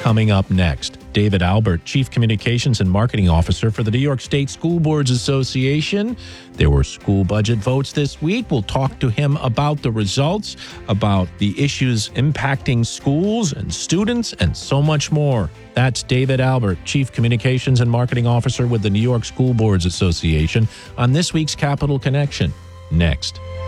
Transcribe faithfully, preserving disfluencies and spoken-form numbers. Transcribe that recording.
coming up next. David Albert, Chief Communications and Marketing Officer for the New York State School Boards Association. There were school budget votes this week. We'll talk to him about the results, about the issues impacting schools and students, and so much more. That's David Albert, Chief Communications and Marketing Officer with the New York School Boards Association, on this week's Capital Connection. Next.